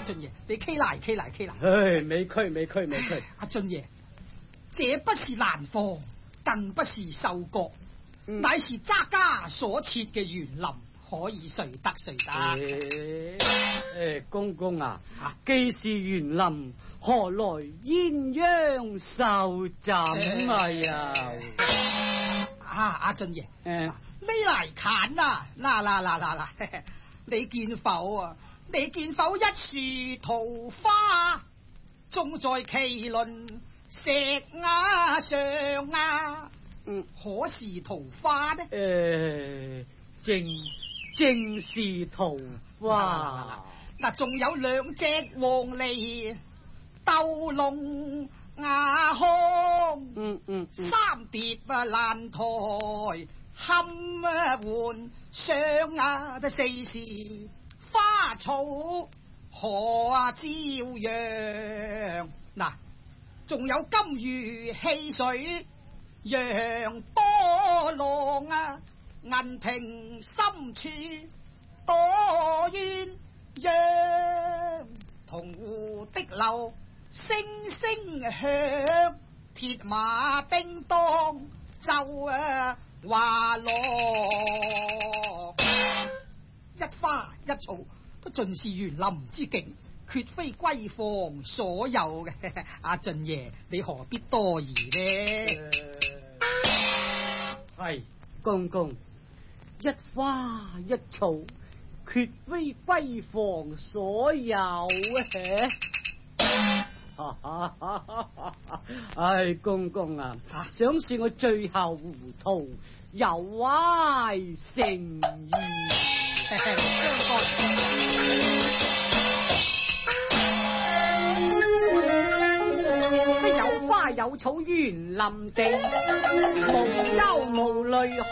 俊爺，你欺賴。 唉，未區。 阿俊爺，這不是蘭房，更不是秀閣，乃是揸家所設嘅園林，可以誰得？ 公公啊，既是園林，何來鴛鴦秀枕啊？ 阿俊爺，呢嚟近啊！嗱，你見否啊？你見否一樹桃花種在麒麟石崖上啊？可是桃花呢？ 正是桃花。 嗱，仲有兩隻黃鸝鬥龍牙康，三疊蘭台堪換上四時花草何朝陽。嗱，仲有金魚戲水楊波浪銀屏深處多鴛鴦，銅壺的流聲聲響，鐵馬叮當奏華樂，一花一草都盡是園林之境，絕非閨房所有嘅。阿俊爺，你何必多疑呢？ 係公公，一花一草絕非閨房所有唉，公公啊，想是我最後糊塗，有壞誠意。有花有草園林地，無憂無慮。